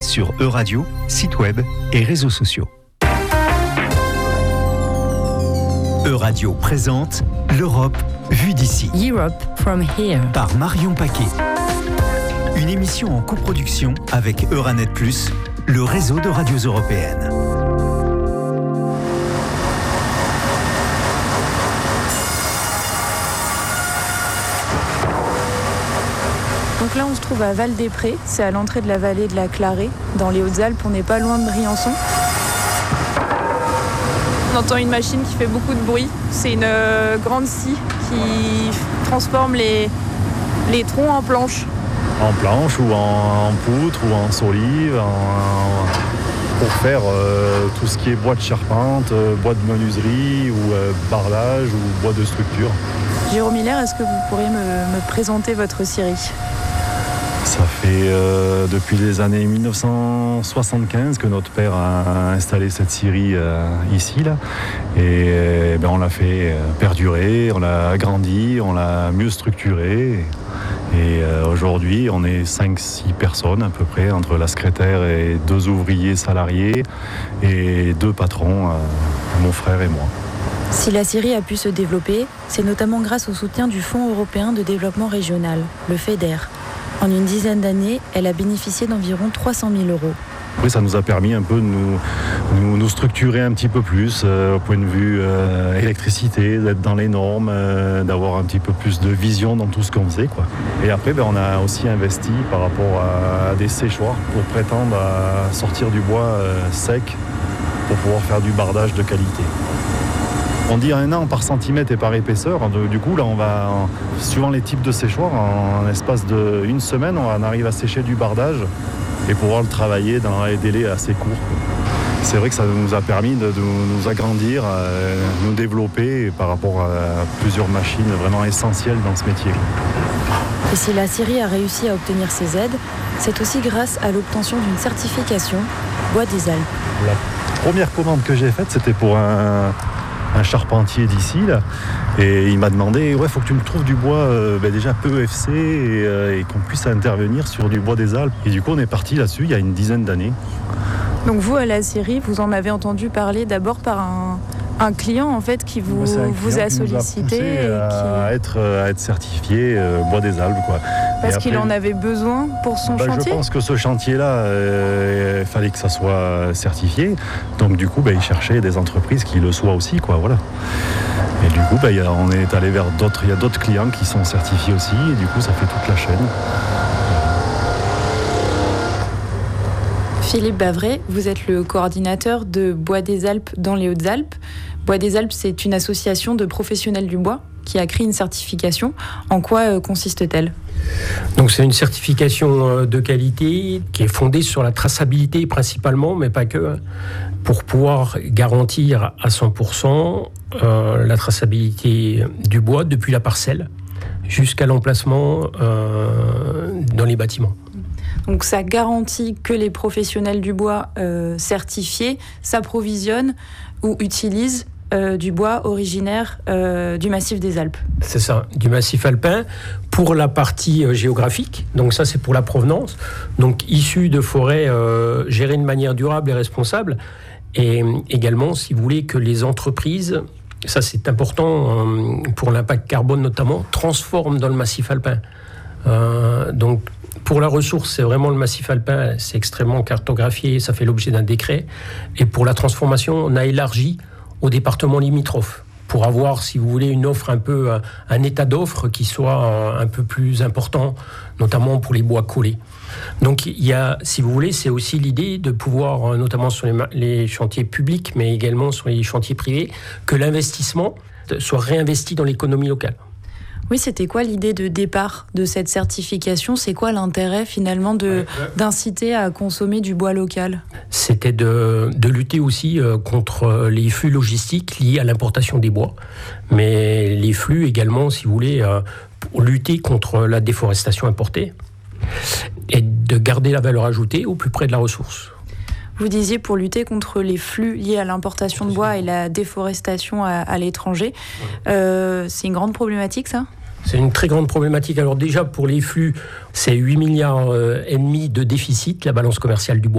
sur Euradio, site web et réseaux sociaux. Euradio présente l'Europe vue d'ici. Europe from here. Par Marion Paquet. Une émission en coproduction avec Euranet+, le réseau de radios européennes. Donc là, on se trouve à Val-des-Prés, c'est à l'entrée de la vallée de la Clarée, dans les Hautes-Alpes, on n'est pas loin de Briançon. On entend une machine qui fait beaucoup de bruit, c'est une grande scie qui transforme les troncs en planches. En planches ou en poutres ou en solives, pour faire tout ce qui est bois de charpente, bois de menuiserie ou bardage ou bois de structure. Jérôme Miller, est-ce que vous pourriez me présenter votre scierie ? Ça fait depuis les années 1975 que notre père a installé cette scierie ici. Là. Et on l'a fait perdurer, on l'a agrandi, on l'a mieux structuré. Et aujourd'hui, on est 5-6 personnes à peu près, entre la secrétaire et 2 ouvriers salariés et 2 patrons, mon frère et moi. Si la scierie a pu se développer, c'est notamment grâce au soutien du Fonds européen de développement régional, le FEDER. En une dizaine d'années, elle a bénéficié d'environ 300 000 €. Oui, ça nous a permis un peu de nous structurer un petit peu plus au point de vue électricité, d'être dans les normes, d'avoir un petit peu plus de vision dans tout ce qu'on faisait, quoi. Et après, on a aussi investi par rapport à des séchoirs pour prétendre à sortir du bois sec pour pouvoir faire du bardage de qualité. On dit 1 an par centimètre et par épaisseur. Du coup, là, on va, suivant les types de séchoirs, en l'espace d'1 semaine, on arrive à sécher du bardage et pouvoir le travailler dans des délais assez courts. C'est vrai que ça nous a permis de nous agrandir, nous développer par rapport à plusieurs machines vraiment essentielles dans ce métier. Et si la scierie a réussi à obtenir ces aides, c'est aussi grâce à l'obtention d'une certification Bois des Alpes. La première commande que j'ai faite, c'était pour un charpentier d'ici là, et il m'a demandé faut que tu me trouves du bois déjà peu EFC et qu'on puisse intervenir sur du bois des Alpes. Et du coup on est parti là-dessus il y a une dizaine d'années. Donc vous à la scierie, vous en avez entendu parler d'abord par un client en fait qui vous a sollicité à être certifié bois des Alpes, quoi. Parce qu'il en avait besoin pour son chantier. Je pense que ce chantier-là, il fallait que ça soit certifié. Donc du coup, il cherchait des entreprises qui le soient aussi, quoi. Voilà. Et du coup, on est allé vers d'autres. Il y a d'autres clients qui sont certifiés aussi, et du coup, ça fait toute la chaîne. Philippe Bavret, vous êtes le coordinateur de Bois des Alpes dans les Hautes-Alpes. Bois des Alpes, c'est une association de professionnels du bois qui a créé une certification. En quoi consiste-t-elle ? Donc c'est une certification de qualité qui est fondée sur la traçabilité principalement, mais pas que, pour pouvoir garantir à 100% la traçabilité du bois depuis la parcelle jusqu'à l'emplacement dans les bâtiments. Donc ça garantit que les professionnels du bois certifiés s'approvisionnent ou utilisent du bois originaire du massif des Alpes. C'est ça, du massif alpin pour la partie géographique. Donc ça, c'est pour la provenance. Donc issu de forêts gérées de manière durable et responsable. Et également, si vous voulez, que les entreprises, ça c'est important pour l'impact carbone notamment, transforment dans le massif alpin. Donc pour la ressource, c'est vraiment le massif alpin, c'est extrêmement cartographié, ça fait l'objet d'un décret. Et pour la transformation, on a élargi aux départements limitrophes pour avoir, si vous voulez, une offre un état d'offre qui soit un peu plus important, notamment pour les bois collés. Donc il y a, si vous voulez, c'est aussi l'idée de pouvoir, notamment sur les chantiers publics, mais également sur les chantiers privés, que l'investissement soit réinvesti dans l'économie locale. Oui, c'était quoi l'idée de départ de cette certification ? C'est quoi l'intérêt finalement d'inciter à consommer du bois local ? C'était de lutter aussi contre les flux logistiques liés à l'importation des bois, mais les flux également, si vous voulez, pour lutter contre la déforestation importée et de garder la valeur ajoutée au plus près de la ressource. Vous disiez pour lutter contre les flux liés à l'importation de bois et la déforestation à l'étranger. C'est une grande problématique, ça ? C'est une très grande problématique. Alors déjà, pour les flux, c'est 8,5 milliards de déficit, la balance commerciale du bois.